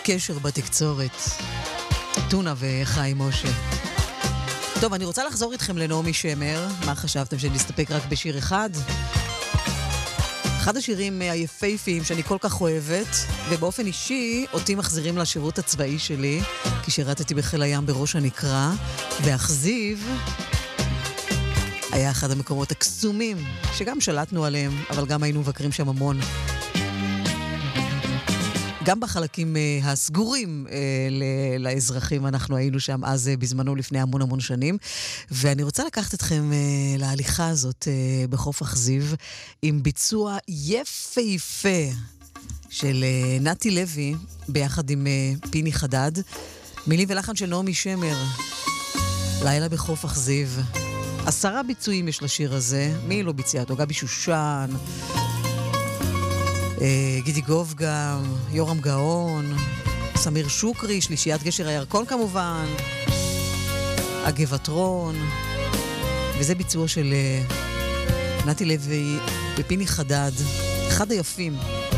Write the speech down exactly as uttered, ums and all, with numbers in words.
קשר בתקצורת. טונה וחיים משה. טוב, אני רוצה לחזור איתכם לנעמי שמר. מה חשבתם, שנסתפק רק בשיר אחד? אחד השירים היפהפיים שאני כל כך אוהבת, ובאופן אישי אותי מחזירים לשירות הצבאי שלי, כי שירתתי בחיל הים בראש הנקרה, ואכזיב היה אחד המקומות הקסומים, שגם שלטנו עליהם, אבל גם היינו מבקרים שם המון. גם בחלקים uh, הסגורים uh, ל- לאזרחים, אנחנו היינו שם אז uh, בזמנו לפני המון המון שנים, ואני רוצה לקחת אתכם uh, להליכה הזאת uh, בחוף אכזיב, עם ביצוע יפהפה של uh, נתי לוי, ביחד עם uh, פיני חדד, מילים ולחן של נעמי שמר, לילה בחוף אכזיב. עשרה ביצועים יש לשיר הזה, מי לא ביצע אותו? גבי שושן, גידי גוב גם, יורם גאון, סמיר שוקרי, שלישיית גשר הירקון כמובן, הגבעתרון, וזה ביצוע של נתי לוי ופיני חדד, אחד היפים.